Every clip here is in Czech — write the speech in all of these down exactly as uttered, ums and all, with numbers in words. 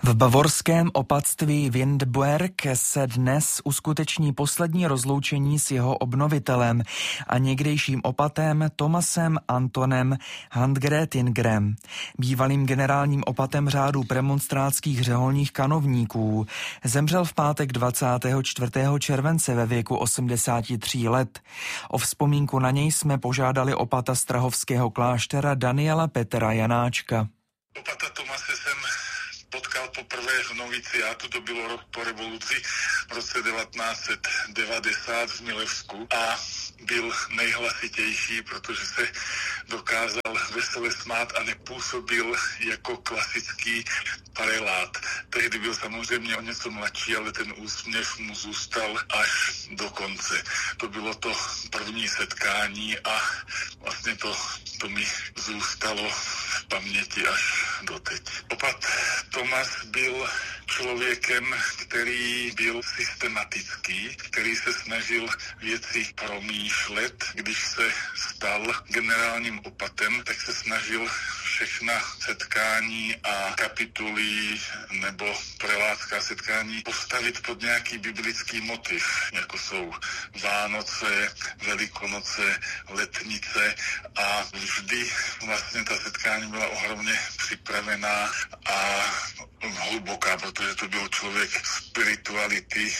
V bavorském opatství Windberg se dnes uskuteční poslední rozloučení s jeho obnovitelem a někdejším opatem Thomasem Antonem Handgretingrem, bývalým generálním opatem řádu premonstrátských řeholních kanovníků. Zemřel v pátek dvacátého čtvrtého července ve věku osmdesáti tří let. O vzpomínku na něj jsme požádali opata strahovského kláštera Daniela Petra Janáčka. Opata Tomase jsem potkal poprvé v noviciátu, to bylo rok po revoluci v roce devatenáct set devadesát v Milevsku a byl nejhlasitější, protože se dokázal vesele smát a nepůsobil jako klasický prelát. Tehdy byl samozřejmě o něco mladší, ale ten úsměv mu zůstal až do konce. To bylo to první setkání a vlastně to, to mi zůstalo v paměti až doteď. Opat Tomas byl člověkem, který byl systematický, který se snažil věci promýšlet. Když se stal generálním opatem, tak se snažil všechna setkání a kapituly nebo prelátská setkání postavit pod nějaký biblický motiv, jako jsou Vánoce, Velikonoce, Letnice a vždy vlastně ta setkání byla ohromně připravená a hluboká, protože to byl člověk spirituality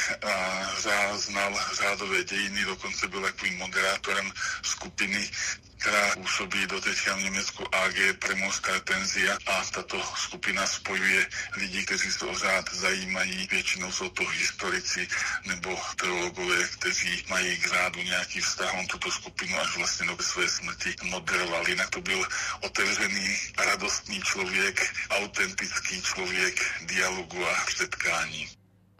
a znal řádové dějiny, dokonce byl takovým moderátorem skupiny, která působí doteďka v Německu A G Premonstratenzia a tato skupina spojuje lidi, kteří se o řád zajímají. Většinou jsou to historici nebo teologové, kteří mají k řádu nějaký vztah. On tuto skupinu až vlastně do své smrti moderoval. Jinak to byl otevřený, radostný člověk, autentický člověk dialogu a setkání.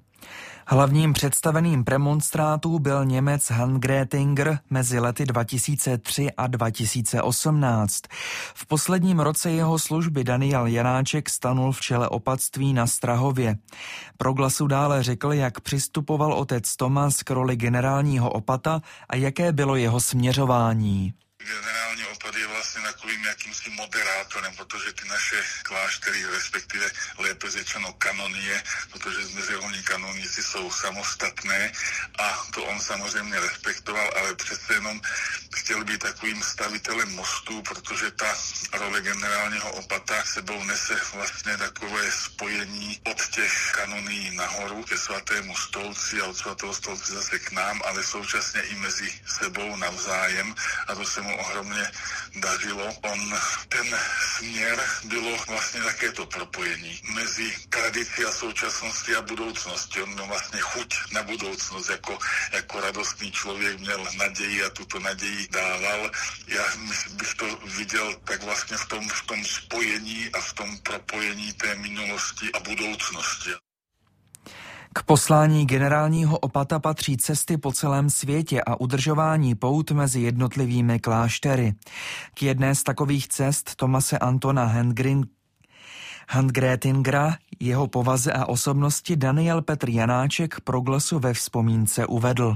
Hlavním představeným premonstrátů byl Němec Handgretinger mezi lety dva tisíce tři a dva tisíce osmnáct. V posledním roce jeho služby Daniel Janáček stanul v čele opatství na Strahově. Pro Glasu dále řekl, jak přistupoval otec Tomas k roli generálního opata a jaké bylo jeho směřování. Generální opat je vlastně takovým jakýmsi moderátorem, protože ty naše kláštery, respektive lépe řečeno kanonie, protože řeholní kanonici jsou samostatné a to on samozřejmě respektoval, ale přece jenom chtěl být takovým stavitelem mostů, protože ta role generálního opata sebou nese vlastně takové spojení od těch kanonií nahoru ke svatému stolci a od svatého stolce zase k nám, ale současně i mezi sebou navzájem a to se mu ohromně dařilo. On, ten směr bylo vlastně také to propojení mezi tradicí a současností a budoucností. On měl vlastně chuť na budoucnost, jako, jako radostný člověk měl naději a tuto naději dával. Já bych to viděl tak vlastně v tom, v tom spojení a v tom propojení té minulosti a budoucnosti. K poslání generálního opata patří cesty po celém světě a udržování pout mezi jednotlivými kláštery. K jedné z takových cest Thomase Antona Handgren Handgretingera, jeho povaze a osobnosti Daniel Petr Janáček pro Glasu ve vzpomínce uvedl.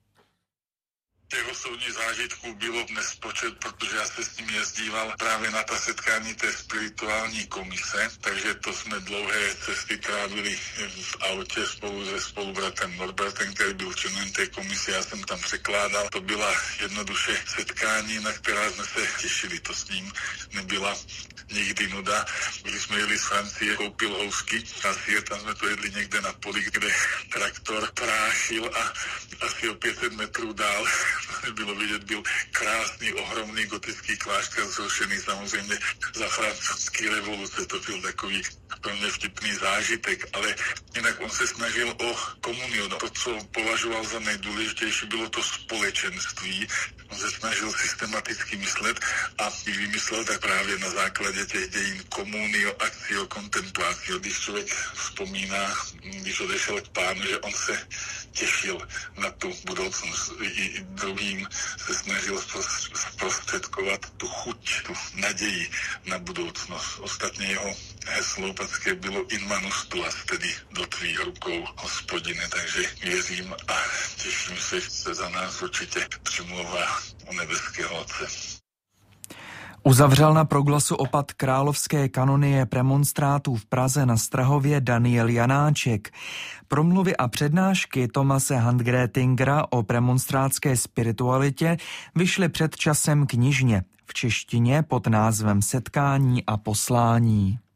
Těch osobních zážitků bylo nespočet, protože já se s ním jezdíval právě na ta setkání té spirituální komise, takže to jsme dlouhé cesty trávili v autě spolu se spolubratem Norbertem, který byl členem té komise, já jsem tam překládal. To byla jednoduše setkání, na která jsme se těšili, to s ním nebyla nikdy nuda. Když jsme jeli z Francie, koupil housky a si tam jsme to jedli někde na poli, kde traktor prášil a asi o pět set metrů dál bylo vidět, byl krásný, ohromný gotický klášter, zrušený samozřejmě za francouzské revoluce. To byl takový pro mě vtipný zážitek, ale jinak on se snažil o komuniu. To, co považoval za nejdůležitější, bylo to společenství. On se snažil systematicky myslet a když vymyslel, tak právě na základě těch dějin komunio, akcio, kontemplacio. Když člověk vzpomíná, když odešel k pánu, že on se těšil na tu budoucnost. I druhým se snažil zprostředkovat tu chuť, tu naději na budoucnost. Ostatně jeho heslo patské bylo in manus tuas, tedy do tvých rukou, Hospodine. Takže věřím a těším se, že se za nás určitě přimlouvá u nebeského Otce. Uzavřel na proglasu opat královské kanonie premonstrátů v Praze na Strahově Daniel Janáček. Promluvy a přednášky Thomase Handgrétingera o premonstrátské spiritualitě vyšly před časem knižně v češtině pod názvem Setkání a poslání.